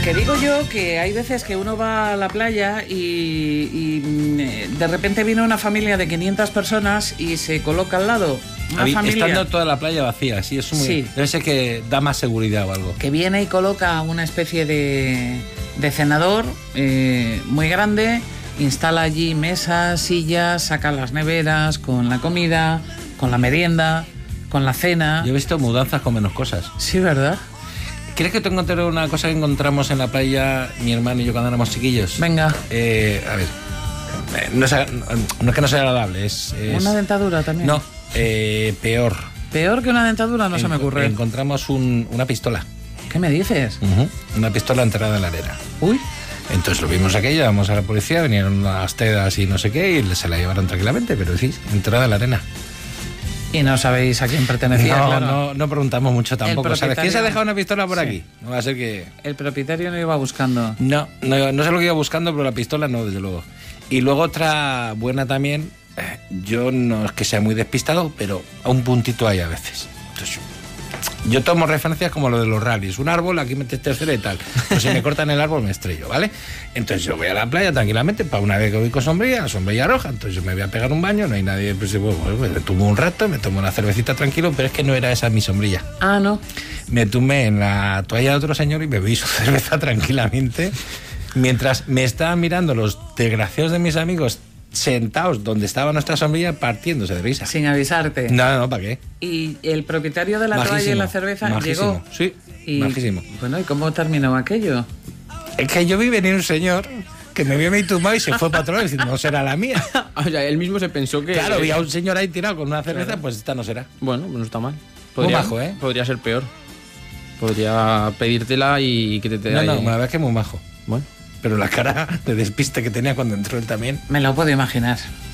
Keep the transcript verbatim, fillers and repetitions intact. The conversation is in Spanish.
Que digo yo que hay veces que uno va a la playa y, y de repente viene una familia de quinientas personas y se coloca al lado. Una Habí, familia estando toda la playa vacía, sí, es muy, sí. Debe ser que da más seguridad o algo. Que viene y coloca una especie de, de cenador eh, muy grande, instala allí mesas, sillas, saca las neveras con la comida, con la merienda, con la cena. Yo he visto mudanzas con menos cosas. Sí, ¿verdad? ¿Quieres que te encontré una cosa que encontramos en la playa, mi hermano y yo, cuando éramos chiquillos? Venga. Eh, a ver, eh, no, es, no es que no sea agradable, es... es ¿Una dentadura también? No, eh, peor. ¿Peor que una dentadura? No en, se me ocurre. Encontramos un, una pistola. ¿Qué me dices? Uh-huh. Una pistola enterrada en la arena. Uy. Entonces lo vimos aquello, vamos a la policía, vinieron las tedas y no sé qué, y se la llevaron tranquilamente, pero sí, enterrada en la arena. Y no sabéis a quién pertenecía, no, claro. No, no preguntamos mucho tampoco. ¿Sabes quién se ha dejado una pistola por sí. aquí? No va a ser que... El propietario no iba buscando. No, no, no sé lo que iba buscando, pero la pistola no, desde luego. Y luego otra buena también, eh, yo no es que sea muy despistado, pero a un puntito hay a veces. Entonces, yo tomo referencias como lo de los rallies. Un árbol, aquí metes tercera y tal. Pues si me cortan el árbol me estrello, ¿vale? Entonces yo voy a la playa tranquilamente, para una vez que voy con sombrilla, sombrilla roja, entonces yo me voy a pegar un baño, no hay nadie, pues, bueno, pues me tumbo un rato, me tomo una cervecita tranquilo, pero es que no era esa mi sombrilla. Ah, ¿no? Me tumbé en la toalla de otro señor y bebí su cerveza tranquilamente, mientras me estaban mirando los desgraciados de mis amigos sentados donde estaba nuestra sombrilla partiéndose de risa. Sin avisarte. No, no, no, ¿para qué? Y el propietario de la Majísimo, toalla y la cerveza majísimo, llegó. Sí, y, majísimo. Bueno, ¿y cómo terminó aquello? Es que yo vi venir un señor que me vio medio tumbado y se fue para otro lado y dice, no será la mía. O sea, él mismo se pensó que... Claro, vi a un señor ahí tirado con una cerveza, claro. Pues esta no será. Bueno, pues no está mal. Muy majo, ¿eh? Podría ser peor. Podría pedírtela y que te... te no, no, ahí. la verdad es que muy majo. Bueno. Pero la cara de despiste que tenía cuando entró él también. Me lo puedo imaginar.